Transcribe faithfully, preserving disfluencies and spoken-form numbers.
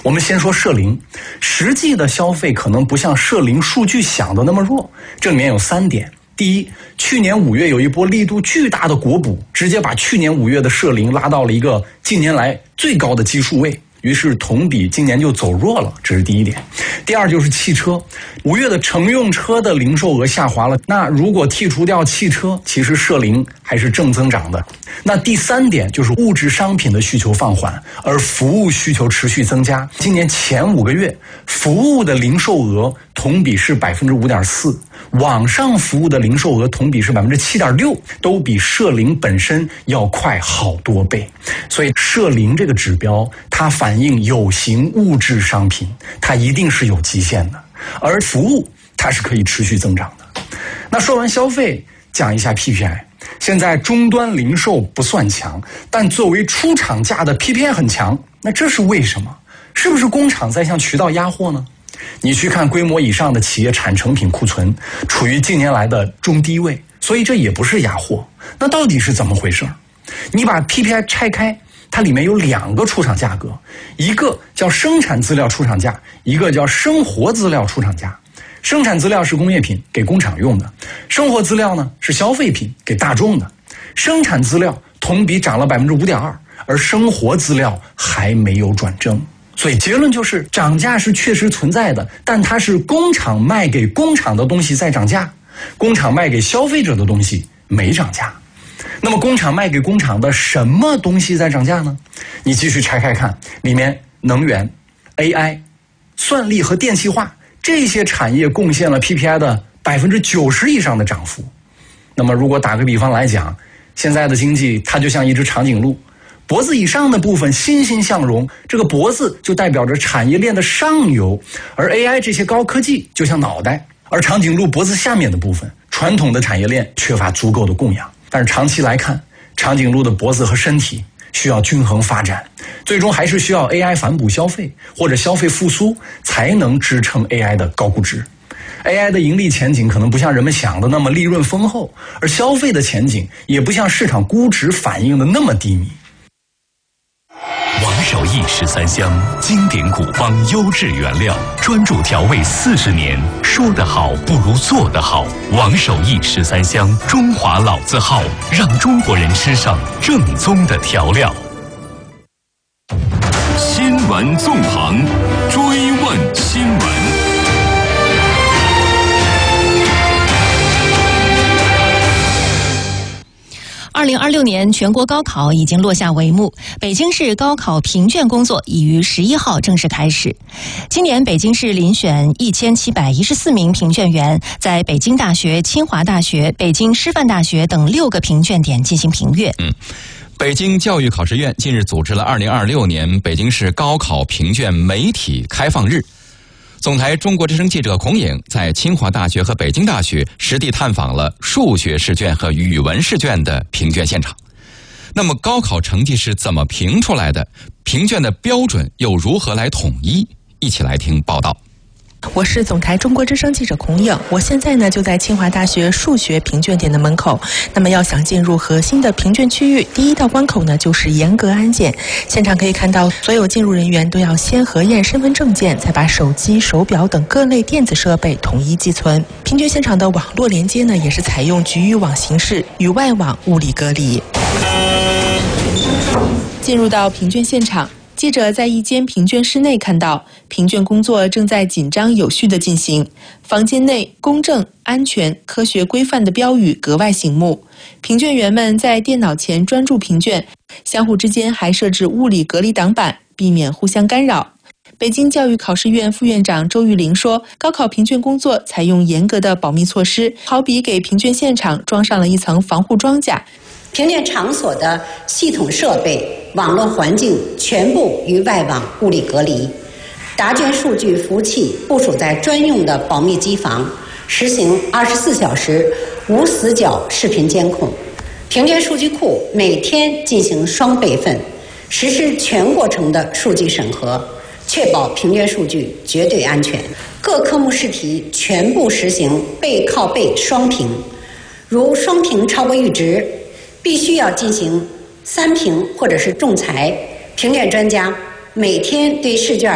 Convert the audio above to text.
我们先说社零，实际的消费可能不像社零数据想的那么弱，这里面有三点。第一，去年五月有一波力度巨大的国补，直接把去年五月的社零拉到了一个近年来最高的基数位，于是同比今年就走弱了，这是第一点。第二就是汽车，五月的乘用车的零售额下滑了，那如果剔除掉汽车，其实社零还是正增长的。那第三点就是物质商品的需求放缓，而服务需求持续增加。今年前五个月，服务的零售额同比是百分之五点四，网上服务的零售额同比是百分之七点六，都比社零本身要快好多倍。所以社零这个指标，它反映有形物质商品，它一定是有极限的，而服务它是可以持续增长的。那说完消费，讲一下 P P I。现在终端零售不算强，但作为出厂价的 P P I 很强，那这是为什么？是不是工厂在向渠道压货呢？你去看规模以上的企业产成品库存处于近年来的中低位，所以这也不是压货。那到底是怎么回事？你把 P P I 拆开，它里面有两个出厂价格，一个叫生产资料出厂价，一个叫生活资料出厂价。生产资料是工业品，给工厂用的；生活资料呢是消费品，给大众的。生产资料同比涨了百分之五点二，而生活资料还没有转正。所以结论就是涨价是确实存在的，但它是工厂卖给工厂的东西在涨价，工厂卖给消费者的东西没涨价。那么工厂卖给工厂的什么东西在涨价呢？你继续拆开看，里面能源、A I、算力和电气化这些产业贡献了 P P I 的百分之九十以上的涨幅。那么如果打个比方来讲，现在的经济它就像一只长颈鹿，脖子以上的部分欣欣向荣，这个脖子就代表着产业链的上游，而 A I 这些高科技就像脑袋，而长颈鹿脖子下面的部分，传统的产业链缺乏足够的供养。但是长期来看，长颈鹿的脖子和身体需要均衡发展，最终还是需要 A I 反哺消费或者消费复苏，才能支撑 A I 的高估值。A I 的盈利前景可能不像人们想的那么利润丰厚，而消费的前景也不像市场估值反映的那么低迷。 王守义十三香，经典古方优质原料，专注调味四十年，说得好不如做得好。王守义十三香，中华老字号，让中国人吃上正宗的调料。 新闻纵横，追问新闻。 二零二六年全国高考已经落下帷幕，北京市高考评卷工作已于十一号正式开始。今年北京市遴选一千七百一十四名评卷员，在北京大学、清华大学、北京师范大学等六个评卷点进行评阅。 嗯。北京教育考试院近日组织了二零二六年北京市高考评卷媒体开放日。总台中国之声记者孔颖在清华大学和北京大学实地探访了数学试卷和语文试卷的评卷现场。那么高考成绩是怎么评出来的？评卷的标准又如何来统一？一起来听报道。 我是总台中国之声记者孔颖，我现在呢就在清华大学数学评卷点的门口。那么要想进入核心的评卷区域，第一道关口呢就是严格安检。现场可以看到，所有进入人员都要先核验身份证件，再把手机、手表等各类电子设备统一寄存。评卷现场的网络连接呢，也是采用局域网形式，与外网物理隔离。进入到评卷现场，记者在一间评卷室内看到，评卷工作正在紧张有序地进行。房间内公正、安全、科学规范的标语格外醒目。评卷员们在电脑前专注评卷，相互之间还设置物理隔离挡板，避免互相干扰。北京教育考试院副院长周玉玲说，高考评卷工作采用严格的保密措施，好比给评卷现场装上了一层防护装甲。 评卷场所的系统设备、网络环境全部与外网物理隔离，答卷数据服务器部署在专用的保密机房，实行二十四小时无死角视频监控。评卷数据库每天进行双备份，实施全过程的数据审核，确保评卷数据绝对安全。各科目试题全部实行背靠背双评，如双评超过阈值，必须要进行三评或者是仲裁。评卷专家每天对试卷